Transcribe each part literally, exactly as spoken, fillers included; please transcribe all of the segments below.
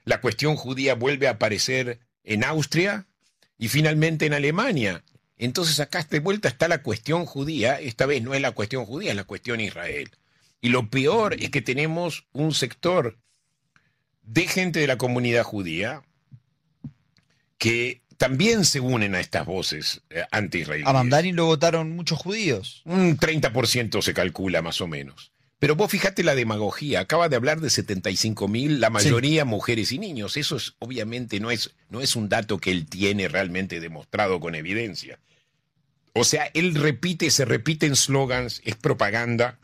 la cuestión judía vuelve a aparecer en Austria y finalmente en Alemania. Entonces acá de vuelta está la cuestión judía, esta vez no es la cuestión judía, es la cuestión Israel. Y lo peor es que tenemos un sector de gente de la comunidad judía que también se unen a estas voces eh, anti-israelíes. A Mamdani lo votaron muchos judíos. Un treinta por ciento se calcula más o menos. Pero vos fíjate la demagogia, acaba de hablar de setenta y cinco mil, la mayoría sí. mujeres y niños. Eso es, obviamente no es, no es un dato que él tiene realmente demostrado con evidencia. O sea, él repite, se repiten slogans, es propaganda.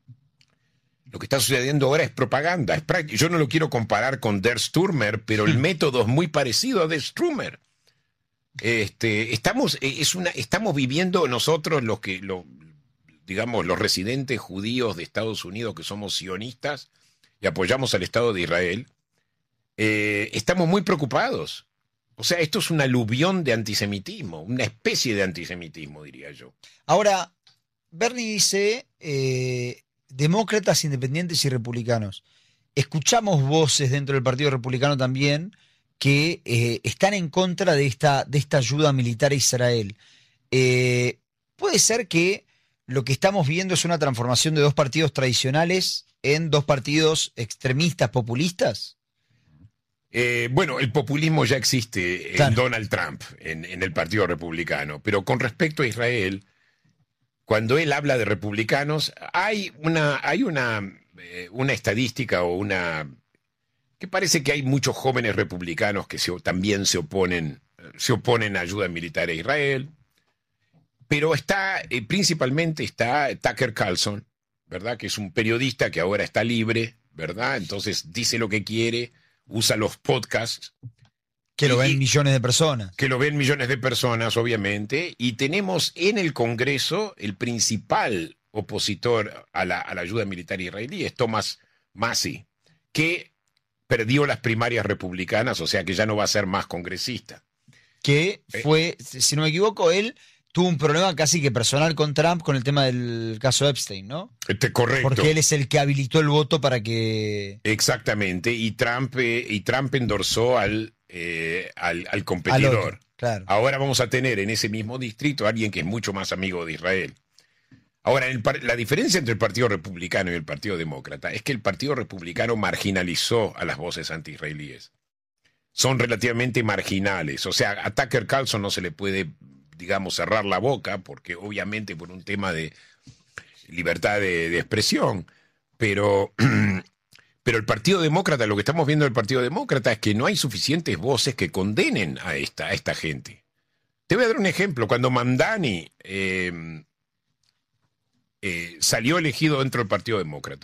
Lo que está sucediendo ahora es propaganda. Es práct- Yo no lo quiero comparar con Der Stürmer, pero el método es muy parecido a Der Stürmer. Este, estamos, es una, estamos viviendo nosotros los que... Lo, digamos, los residentes judíos de Estados Unidos que somos sionistas y apoyamos al Estado de Israel, eh, estamos muy preocupados. O sea, esto es un aluvión de antisemitismo, una especie de antisemitismo, diría yo. Ahora, Bernie dice, eh, demócratas, independientes y republicanos. Escuchamos voces dentro del Partido Republicano también que eh, están en contra de esta, de esta ayuda militar a Israel. Eh, ¿Puede ser que lo que estamos viendo es una transformación de dos partidos tradicionales en dos partidos extremistas, populistas? Eh, bueno, el populismo ya existe Claro. en Donald Trump, en, en el Partido Republicano, pero con respecto a Israel, cuando él habla de republicanos, hay una, hay una, eh, una estadística o una... que parece que hay muchos jóvenes republicanos que se, también se oponen, se oponen a ayuda militar a Israel. Pero está, eh, principalmente está Tucker Carlson, ¿verdad? Que es un periodista que ahora está libre, ¿verdad? Entonces dice lo que quiere, usa los podcasts. Que lo ven y, millones de personas. Que lo ven millones de personas, obviamente. Y tenemos en el Congreso el principal opositor a la, a la ayuda militar israelí, es Thomas Massie, que perdió las primarias republicanas, o sea que ya no va a ser más congresista. Que fue, eh, si no me equivoco, él... tuvo un problema casi que personal con Trump con el tema del caso Epstein, ¿no? Este, correcto. Porque él es el que habilitó el voto para que... Exactamente, y Trump, eh, y Trump endorsó al, eh, al, al competidor. Al otro, claro. Ahora vamos a tener en ese mismo distrito a alguien que es mucho más amigo de Israel. Ahora, el, la diferencia entre el Partido Republicano y el Partido Demócrata es que el Partido Republicano marginalizó a las voces anti-israelíes. Son relativamente marginales, o sea, a Tucker Carlson no se le puede... digamos, cerrar la boca, porque obviamente por un tema de libertad de, de expresión, pero, pero el Partido Demócrata, lo que estamos viendo del Partido Demócrata es que no hay suficientes voces que condenen a esta, a esta gente. Te voy a dar un ejemplo. Cuando Mamdani eh, eh, salió elegido dentro del Partido Demócrata,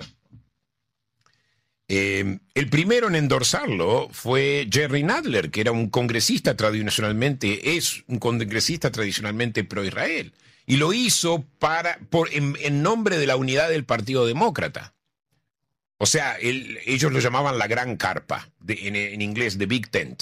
Eh, el primero en endorsarlo fue Jerry Nadler, que era un congresista tradicionalmente, es un congresista tradicionalmente pro-Israel, y lo hizo para, por, en, en nombre de la unidad del Partido Demócrata. O sea, él, ellos lo llamaban la gran carpa, de, en, en inglés, the big tent.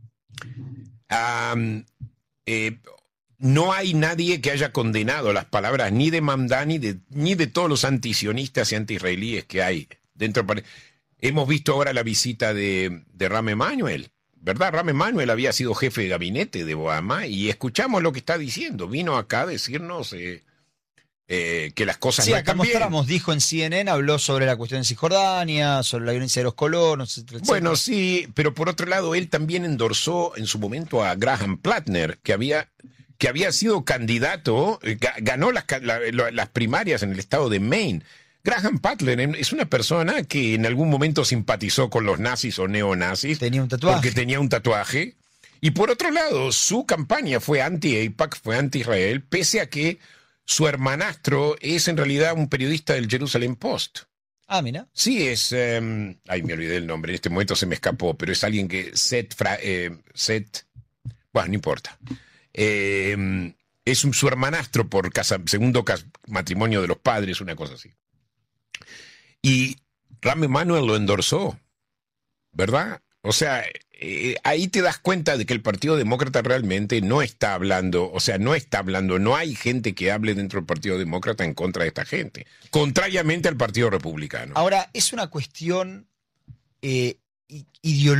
Um, eh, no hay nadie que haya condenado las palabras ni de Mamdani de, ni de todos los antisionistas y anti-israelíes que hay dentro del Partido. Hemos visto ahora la visita de, de Rahm Emanuel, ¿verdad? Rahm Emanuel había sido jefe de gabinete de Obama y escuchamos lo que está diciendo. Vino acá a decirnos eh, eh, que las cosas sí, no acá están bien. mostramos, dijo en C N N, habló sobre la cuestión de Cisjordania, sobre la violencia de los colonos, etcétera, etcétera. Bueno, sí, pero por otro lado, él también endorsó en su momento a Graham Plattner, que había, que había sido candidato, ganó las, la, las primarias en el estado de Maine. Graham Plattner es una persona que en algún momento simpatizó con los nazis o neonazis. Tenía un tatuaje. Porque tenía un tatuaje. Y por otro lado, su campaña fue anti-AIPAC, fue anti-Israel, pese a que su hermanastro es en realidad un periodista del Jerusalem Post. Ah, mira. Sí, es... Um, ay, me olvidé el nombre, en este momento se me escapó, pero es alguien que... Seth... Fra, eh, Seth bueno, no importa. Eh, es un, su hermanastro por casa, segundo cas, matrimonio de los padres, una cosa así. Y Rahm Emanuel lo endorsó, ¿verdad? O sea, eh, ahí te das cuenta de que el Partido Demócrata realmente no está hablando, o sea, no está hablando, no hay gente que hable dentro del Partido Demócrata en contra de esta gente, contrariamente al Partido Republicano. Ahora, es una cuestión eh, ideológica.